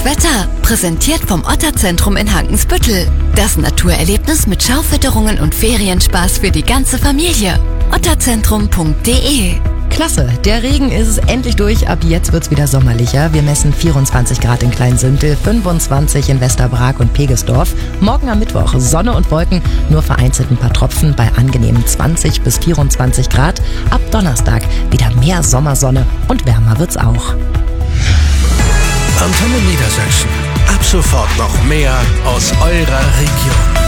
Das Wetter, präsentiert vom Otterzentrum in Hankensbüttel. Das Naturerlebnis mit Schaufütterungen und Ferienspaß für die ganze Familie. otterzentrum.de. Klasse, der Regen ist endlich durch, ab jetzt wird's wieder sommerlicher. Wir messen 24 Grad in Kleinsüntel, 25 in Westerbrag und Pegesdorf. Morgen am Mittwoch Sonne und Wolken, nur vereinzelt ein paar Tropfen bei angenehmen 20 bis 24 Grad. Ab Donnerstag wieder mehr Sommersonne und wärmer wird's auch. Antenne Niedersachsen. Ab sofort noch mehr aus eurer Region.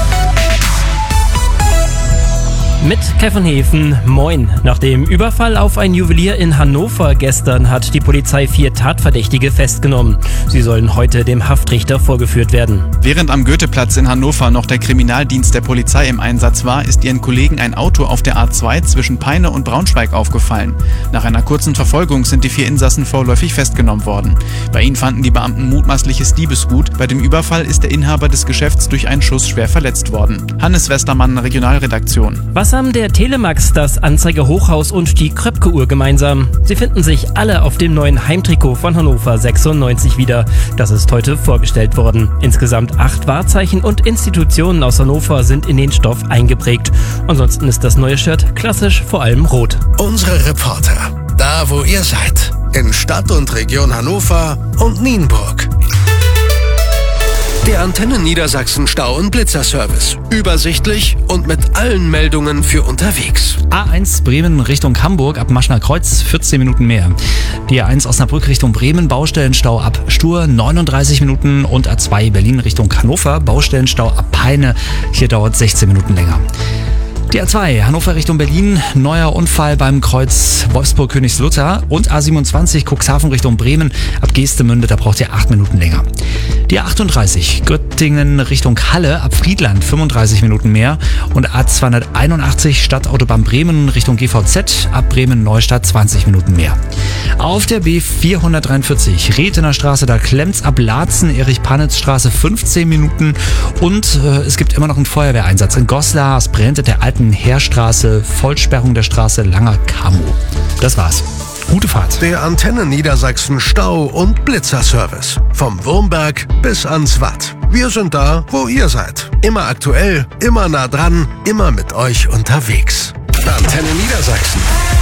Mit Kevin Hefen, moin. Nach dem Überfall auf ein Juwelier in Hannover gestern hat die Polizei 4 Tatverdächtige festgenommen. Sie sollen heute dem Haftrichter vorgeführt werden. Während am Goetheplatz in Hannover noch der Kriminaldienst der Polizei im Einsatz war, ist ihren Kollegen ein Auto auf der A2 zwischen Peine und Braunschweig aufgefallen. Nach einer kurzen Verfolgung sind die 4 Insassen vorläufig festgenommen worden. Bei ihnen fanden die Beamten mutmaßliches Diebesgut. Bei dem Überfall ist der Inhaber des Geschäfts durch einen Schuss schwer verletzt worden. Hannes Westermann, Regionalredaktion. Was haben der Telemax, das Anzeiger-Hochhaus und die Kröpke-Uhr gemeinsam? Sie finden sich alle auf dem neuen Heimtrikot von Hannover 96 wieder. Das ist heute vorgestellt worden. Insgesamt 8 Wahrzeichen und Institutionen aus Hannover sind in den Stoff eingeprägt. Ansonsten ist das neue Shirt klassisch, vor allem rot. Unsere Reporter, da wo ihr seid, in Stadt und Region Hannover und Nienburg. Der Antenne Niedersachsen Stau- und Blitzerservice. Übersichtlich und mit allen Meldungen für unterwegs. A1 Bremen Richtung Hamburg ab Maschner Kreuz 14 Minuten mehr. Die A1 Osnabrück Richtung Bremen Baustellenstau ab Stur 39 Minuten und A2 Berlin Richtung Hannover Baustellenstau ab Peine. Hier dauert 16 Minuten länger. Die A2 Hannover Richtung Berlin, neuer Unfall beim Kreuz Wolfsburg-Königslutter und A27 Cuxhaven Richtung Bremen ab Geestemünde, da braucht ihr 8 Minuten länger. Die A38 Göttingen Richtung Halle ab Friedland 35 Minuten mehr und A281 Stadtautobahn Bremen Richtung GVZ ab Bremen-Neustadt 20 Minuten mehr. Auf der B443 Rethener Straße, da klemmt's ab Laatzen, Erich-Panitz-Straße 15 Minuten und es gibt immer noch einen Feuerwehreinsatz in Goslar. Es brennt in der alten Heerstraße, Vollsperrung der Straße Langer Kamo. Das war's. Gute Fahrt. Der Antenne Niedersachsen Stau- und Blitzerservice. Vom Wurmberg bis ans Watt. Wir sind da, wo ihr seid. Immer aktuell, immer nah dran, immer mit euch unterwegs. Antenne Niedersachsen.